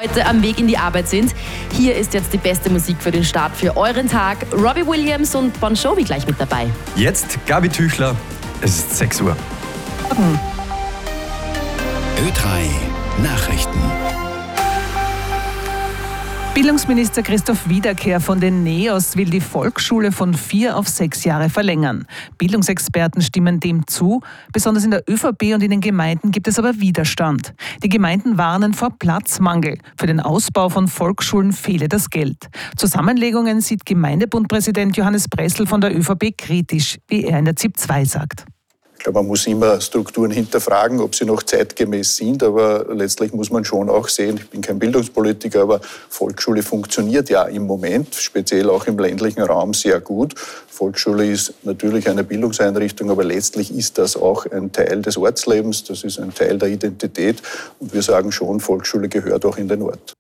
heute am Weg in die Arbeit sind. Hier ist jetzt die beste Musik für den Start für euren Tag. Robbie Williams und Bon Jovi gleich mit dabei. Jetzt Gabi Tüchler, es ist 6 Uhr. Ö3 Nachrichten. Bildungsminister Christoph Wiederkehr von den NEOS will die Volksschule von 4 auf 6 Jahre verlängern. Bildungsexperten stimmen dem zu. Besonders in der ÖVP und in den Gemeinden gibt es aber Widerstand. Die Gemeinden warnen vor Platzmangel. Für den Ausbau von Volksschulen fehle das Geld. Zusammenlegungen sieht Gemeindebundpräsident Johannes Bressel von der ÖVP kritisch, wie er in der ZIP 2 sagt. Ich glaube, man muss immer Strukturen hinterfragen, ob sie noch zeitgemäß sind, aber letztlich muss man schon auch sehen, ich bin kein Bildungspolitiker, aber Volksschule funktioniert ja im Moment, speziell auch im ländlichen Raum, sehr gut. Volksschule ist natürlich eine Bildungseinrichtung, aber letztlich ist das auch ein Teil des Ortslebens, das ist ein Teil der Identität und wir sagen schon, Volksschule gehört auch in den Ort.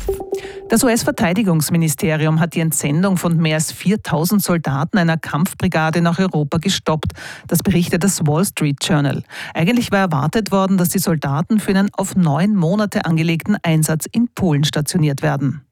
Das US-Verteidigungsministerium hat die Entsendung von mehr als 4.000 Soldaten einer Kampfbrigade nach Europa gestoppt. Das berichtet das Wall Street Journal. Eigentlich war erwartet worden, dass die Soldaten für einen auf 9 Monate angelegten Einsatz in Polen stationiert werden.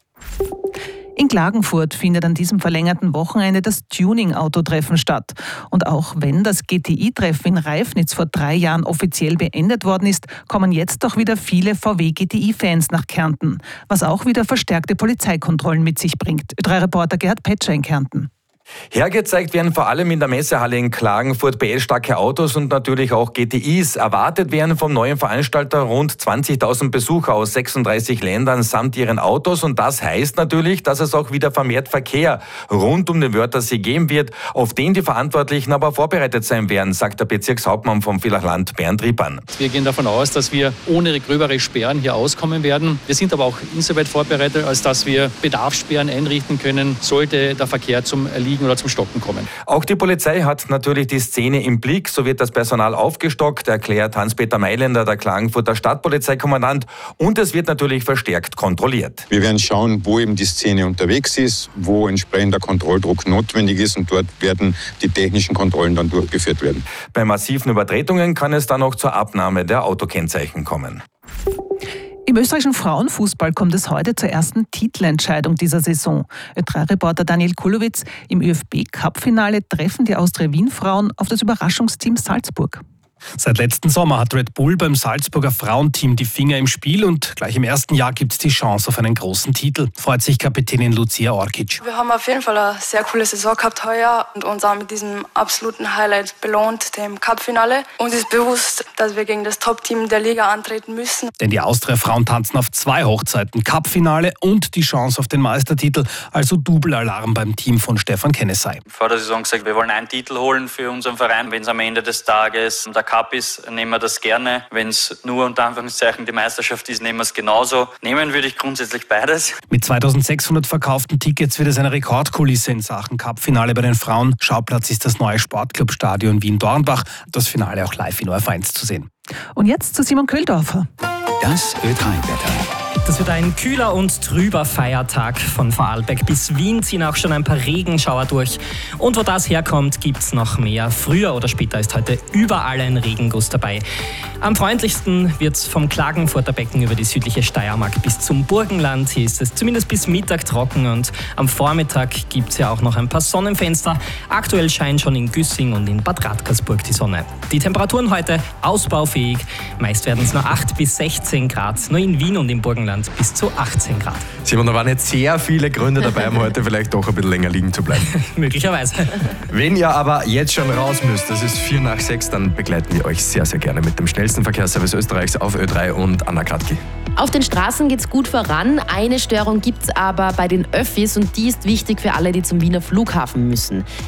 In Klagenfurt findet an diesem verlängerten Wochenende das Tuning-Autotreffen statt. Und auch wenn das GTI-Treffen in Reifnitz vor 3 Jahren offiziell beendet worden ist, kommen jetzt doch wieder viele VW-GTI-Fans nach Kärnten. Was auch wieder verstärkte Polizeikontrollen mit sich bringt. Ö3-Reporter Gerhard Petscher in Kärnten. Hergezeigt werden vor allem in der Messehalle in Klagenfurt PS-starke Autos und natürlich auch GTIs. Erwartet werden vom neuen Veranstalter rund 20.000 Besucher aus 36 Ländern samt ihren Autos. Und das heißt natürlich, dass es auch wieder vermehrt Verkehr rund um den Wörthersee geben wird, auf den die Verantwortlichen aber vorbereitet sein werden, sagt der Bezirkshauptmann vom Villachland Bernd Rippern. Wir gehen davon aus, dass wir ohne gröbere Sperren hier auskommen werden. Wir sind aber auch insoweit vorbereitet, als dass wir Bedarfssperren einrichten können, sollte der Verkehr zum Erliegen oder zum Stocken kommen. Auch die Polizei hat natürlich die Szene im Blick. So wird das Personal aufgestockt, erklärt Hans-Peter Mailänder, der Klagenfurter Stadtpolizeikommandant. Und es wird natürlich verstärkt kontrolliert. Wir werden schauen, wo eben die Szene unterwegs ist, wo entsprechender Kontrolldruck notwendig ist. Und dort werden die technischen Kontrollen dann durchgeführt werden. Bei massiven Übertretungen kann es dann auch zur Abnahme der Autokennzeichen kommen. Im österreichischen Frauenfußball kommt es heute zur ersten Titelentscheidung dieser Saison. Ö3-Reporter Daniel Kulowitz: Im ÖFB-Cup-Finale treffen die Austria-Wien-Frauen auf das Überraschungsteam Salzburg. Seit letzten Sommer hat Red Bull beim Salzburger Frauenteam die Finger im Spiel und gleich im ersten Jahr gibt es die Chance auf einen großen Titel, freut sich Kapitänin Lucia Orkic. Wir haben auf jeden Fall eine sehr coole Saison gehabt heuer und uns auch mit diesem absoluten Highlight belohnt, dem Cup-Finale. Uns ist bewusst, dass wir gegen das Top-Team der Liga antreten müssen. Denn die Austria-Frauen tanzen auf 2 Hochzeiten, Cup-Finale und die Chance auf den Meistertitel, also Double-Alarm beim Team von Stefan Kennesey. Vor der Saison gesagt, wir wollen einen Titel holen für unseren Verein. Wenn es am Ende des Tages der Cup ist, nehmen wir das gerne. Wenn es nur unter Anführungszeichen die Meisterschaft ist, nehmen wir es genauso. Nehmen würde ich grundsätzlich beides. Mit 2600 verkauften Tickets wird es eine Rekordkulisse in Sachen Cup-Finale bei den Frauen. Schauplatz ist das neue Sportclub-Stadion Wien-Dornbach. Das Finale auch live in ORF1 zu sehen. Und jetzt zu Simon Köhldorfer. Das Ö3-Wetter. Das wird ein kühler und trüber Feiertag. Von Vorarlberg bis Wien ziehen auch schon ein paar Regenschauer durch. Und wo das herkommt, gibt's noch mehr. Früher oder später ist heute überall ein Regenguss dabei. Am freundlichsten wird's vom Klagenfurter Becken über die südliche Steiermark bis zum Burgenland. Hier ist es zumindest bis Mittag trocken und am Vormittag gibt's ja auch noch ein paar Sonnenfenster. Aktuell scheint schon in Güssing und in Bad Radkersburg die Sonne. Die Temperaturen heute ausbaufähig. Meist werden es nur 8 bis 16 Grad. Nur in Wien und im Burgenland bis zu 18 Grad. Simon, da waren jetzt sehr viele Gründe dabei, um heute vielleicht doch ein bisschen länger liegen zu bleiben. Möglicherweise. Wenn ihr aber jetzt schon raus müsst, das ist 5 nach 6, dann begleiten wir euch sehr, sehr gerne mit dem schnellsten Verkehrsservice Österreichs auf Ö3 und Anna Kratki. Auf den Straßen geht's gut voran. Eine Störung gibt's aber bei den Öffis und die ist wichtig für alle, die zum Wiener Flughafen müssen.